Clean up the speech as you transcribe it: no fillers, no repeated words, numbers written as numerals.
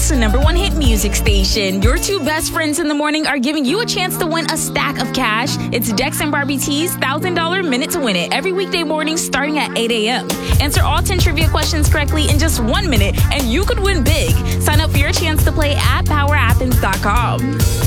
America's #1 hit music station. Your two best friends in the morning are giving you a chance to win a stack of cash. It's Dex and Barbie T's $1,000 Minute to Win It every weekday morning starting at 8 a.m. Answer all 10 trivia questions correctly in just 1 minute, and you could win big. Sign up for your chance to play at powerathens.com.